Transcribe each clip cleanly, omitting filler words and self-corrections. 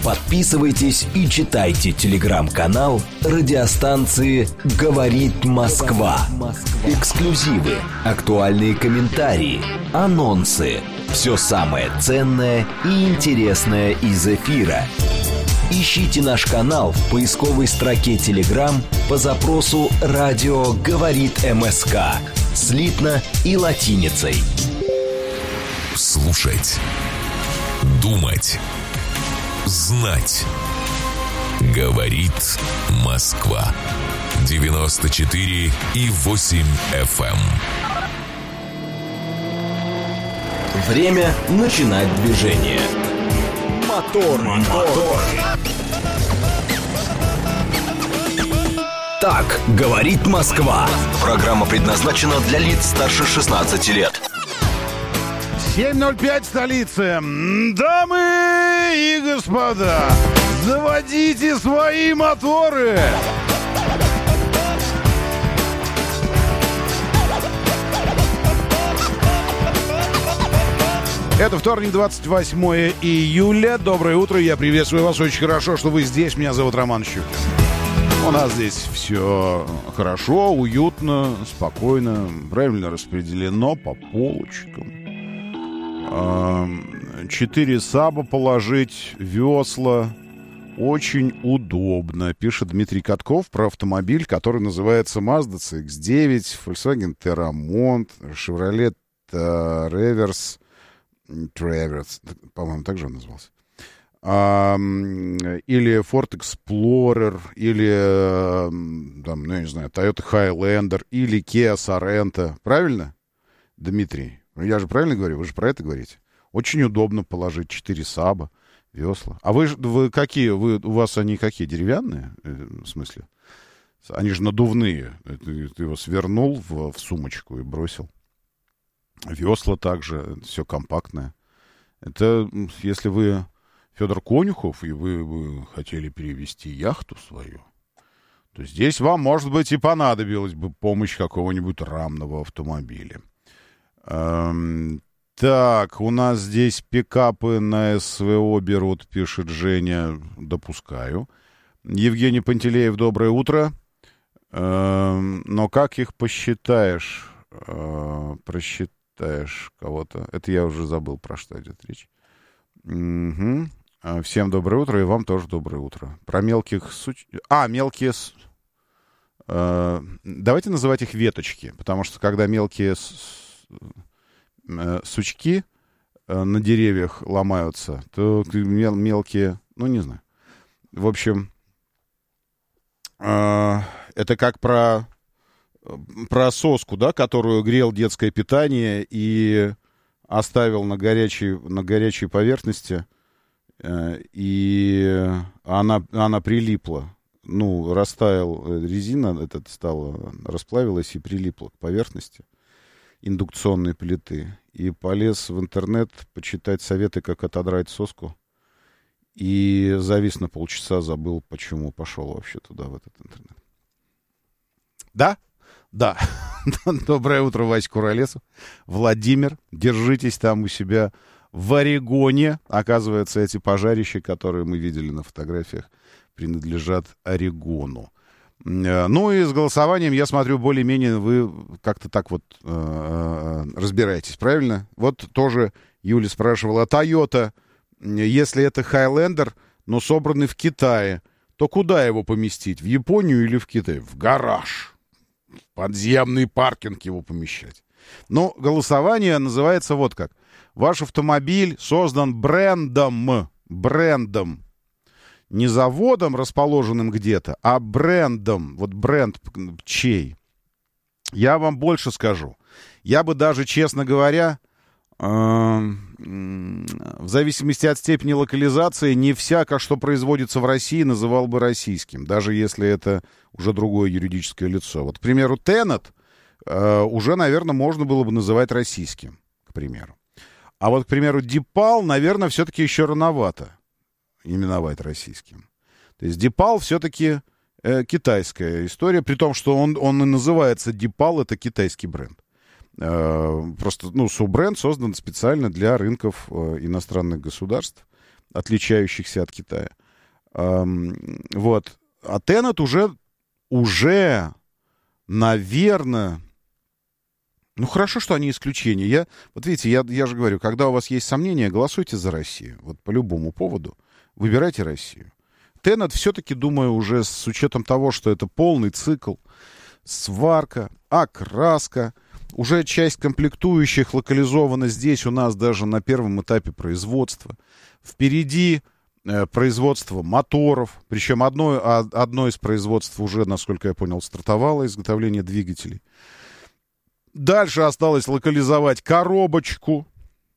Подписывайтесь и читайте телеграм-канал радиостанции «Говорит Москва». Эксклюзивы, актуальные комментарии, анонсы. Все самое ценное и интересное из эфира. Ищите наш канал в поисковой строке Telegram по запросу «Радио говорит МСК» слитно и латиницей. Слушать, думать, знать. Говорит Москва. 94,8 FM. Время начинать движение. Мотор. Так говорит Москва. Программа предназначена для лиц старше 16 лет. 7:05 столицы. Дамы и господа, заводите свои моторы. Это вторник, 28 июля. Доброе утро, я приветствую вас. Очень хорошо, что вы здесь. Меня зовут Роман Щукин. У нас здесь все хорошо, уютно, спокойно, правильно распределено по полочкам. 4 саба положить, весла. Очень удобно, пишет Дмитрий Катков про автомобиль, который называется Mazda CX-9, Volkswagen Terramont, Chevrolet Traverse, по-моему, так же он назывался. Или Ford Explorer, или, там, ну, я не знаю, Toyota Highlander, или Kia Sorento. Правильно, Дмитрий? Я же правильно говорю? Вы же про это говорите? Очень удобно положить 4 саба, весла. А вы какие? У вас они какие? Деревянные? В смысле? Они же надувные. Ты его свернул в сумочку и бросил. Весла также, все компактное. Это если вы Федор Конюхов, и вы хотели перевести яхту свою, то здесь вам, может быть, и понадобилась бы помощь какого-нибудь рамного автомобиля. Так, у нас здесь пикапы на СВО берут, пишет Женя. Допускаю. Евгений Пантелеев, доброе утро. Но как их посчитаешь? Просчитаешь кого-то. Это я уже забыл, про что идет речь. Угу. Всем доброе утро, и вам тоже доброе утро. Про мелких мелкие... Давайте называть их веточки, потому что когда мелкие сучки на деревьях ломаются, то мелкие... Ну, не знаю. В общем, это как про соску, да, которую грел детское питание и оставил на горячей поверхности, и она прилипла. Ну, растаял резина, расплавилась и прилипла к поверхности индукционной плиты. И полез в интернет почитать советы, как отодрать соску. И завис на полчаса, забыл, почему пошел вообще туда, в этот интернет. Да? Да. Доброе утро, Вася Куролесов. Владимир, держитесь там у себя в Орегоне. Оказывается, эти пожарища, которые мы видели на фотографиях, принадлежат Орегону. Ну и с голосованием, я смотрю, более-менее вы как-то так вот разбираетесь, правильно? Вот тоже Юля спрашивала, Toyota, если это Highlander, но собранный в Китае, то куда его поместить? В Японию или в Китай? В гараж. В подземный паркинг его помещать. Но голосование называется вот как. Ваш автомобиль создан брендом. Не заводом, расположенным где-то, а брендом. Вот бренд чей? Я вам больше скажу. Я бы даже, честно говоря, в зависимости от степени локализации, не всяко, что производится в России, называл бы российским, даже если это уже другое юридическое лицо. Вот, к примеру, Tenet уже, наверное, можно было бы называть российским, к примеру. А вот, к примеру, Дипал, наверное, все-таки еще рановато именовать российским. То есть Дипал все-таки китайская история, при том, что он и называется Дипал, это китайский бренд. Просто, суббренд создан специально для рынков иностранных государств. отличающихся от Китая. Вот. А Tenet уже, наверное... Ну, хорошо, что они исключения. Вот видите, я же говорю, когда у вас есть сомнения, голосуйте за Россию. Вот по любому поводу выбирайте Россию. Tenet все-таки, думаю, уже с учетом того, что это полный цикл, сварка, окраска, уже часть комплектующих локализована здесь у нас даже на первом этапе производства. Впереди производство моторов, причем одно из производств уже, насколько я понял, стартовало изготовление двигателей. Дальше осталось локализовать коробочку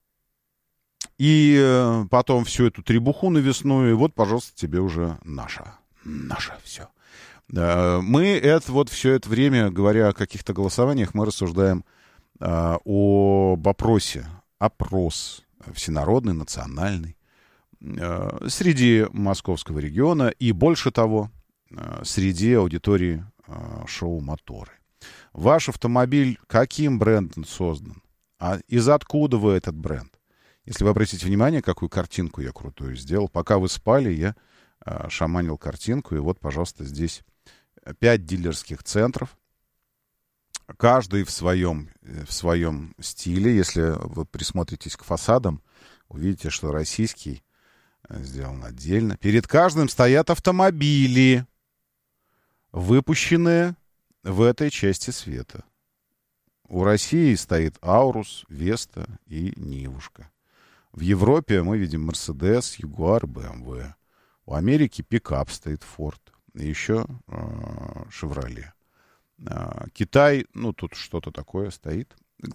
и потом всю эту требуху навесную. И вот, пожалуйста, тебе уже наше все. Мы все это время, говоря о каких-то голосованиях, мы рассуждаем об опросе. Опрос всенародный, национальный, среди московского региона и, больше того, среди аудитории шоу «Моторы». Ваш автомобиль каким брендом создан? А из откуда вы этот бренд? Если вы обратите внимание, какую картинку я крутую сделал. Пока вы спали, я шаманил картинку. И вот, пожалуйста, здесь 5 дилерских центров. Каждый в своем стиле. Если вы присмотритесь к фасадам, увидите, что российский сделан отдельно. Перед каждым стоят автомобили, выпущенные в этой части света. У России стоит Аурус, Веста и Нивушка. В Европе мы видим Мерседес, Ягуар, БМВ. У Америки пикап стоит, Форд. И еще Шевроле. Китай, ну, тут что-то такое стоит.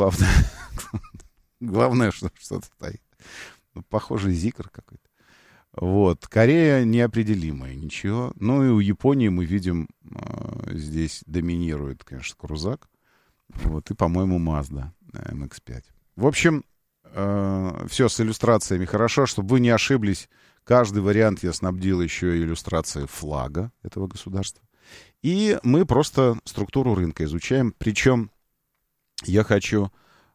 Главное, что что-то стоит. Похоже, Зикр какой-то. Вот. Корея неопределимая, ничего. Ну и у Японии мы видим, здесь доминирует, конечно, Крузак. Вот. И, по-моему, Mazda MX-5. В общем, все с иллюстрациями хорошо. Чтобы вы не ошиблись, каждый вариант я снабдил еще иллюстрацией флага этого государства. И мы просто структуру рынка изучаем. Причем я хочу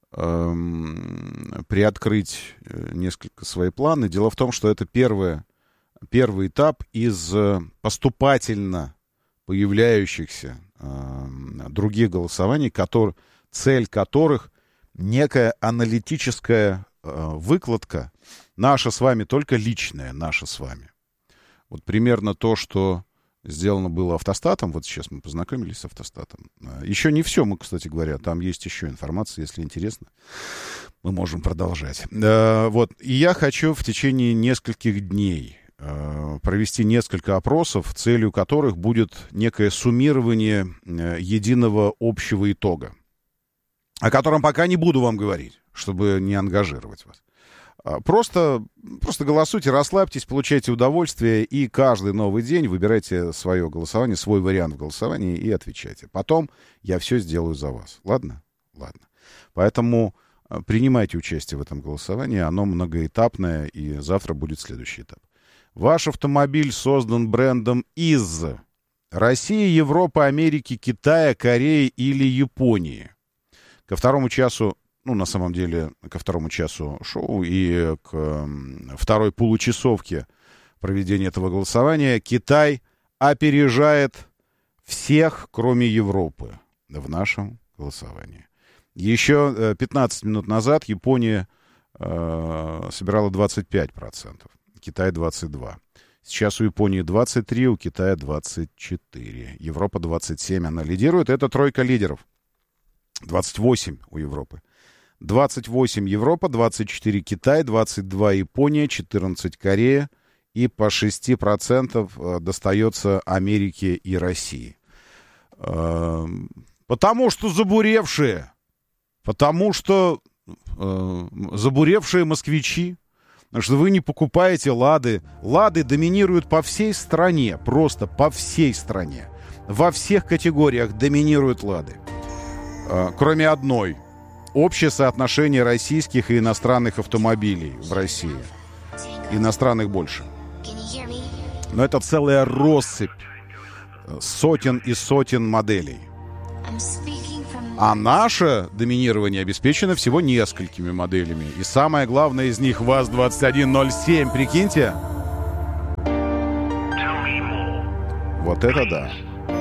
приоткрыть несколько свои планы. Дело в том, что это первый этап из поступательно появляющихся других голосований, цель которых некая аналитическая выкладка, наша с вами, только личная, наша с вами. Вот примерно то, что сделано было автостатом. Вот сейчас мы познакомились с автостатом. Еще не все, кстати говоря. Там есть еще информация, если интересно. Мы можем продолжать. Вот. И я хочу в течение нескольких дней провести несколько опросов, целью которых будет некое суммирование единого общего итога, о котором пока не буду вам говорить, чтобы не ангажировать вас. Просто голосуйте, расслабьтесь, получайте удовольствие, и каждый новый день выбирайте свое голосование, свой вариант в голосовании и отвечайте. Потом я все сделаю за вас. Ладно? Ладно. Поэтому принимайте участие в этом голосовании. Оно многоэтапное, и завтра будет следующий этап. Ваш автомобиль создан брендом из России, Европы, Америки, Китая, Кореи или Японии. Ко второму часу, на самом деле, ко второму часу шоу и к второй получасовке проведения этого голосования Китай опережает всех, кроме Европы, в нашем голосовании. Еще 15 минут назад Япония собирала 25%, Китай 22%. Сейчас у Японии 23%, у Китая 24%. Европа 27%, она лидирует. Это тройка лидеров. 28% у Европы. 28 Европа, 24 Китай, 22 Япония, 14 Корея и по 6% достается Америке и России. Потому что забуревшие москвичи, потому что вы не покупаете «Лады». «Лады» доминируют по всей стране, просто по всей стране. Во всех категориях доминируют «Лады». Кроме одной. Общее соотношение российских и иностранных автомобилей в России. Иностранных больше. Но это целая россыпь сотен и сотен моделей. А наше доминирование обеспечено всего несколькими моделями. И самое главное из них ВАЗ-2107. Прикиньте. Вот это да.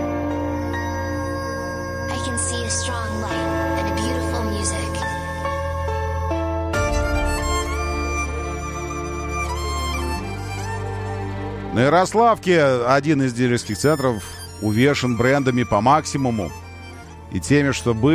На Ярославке один из дилерских центров увешан брендами по максимуму. И теми, что были.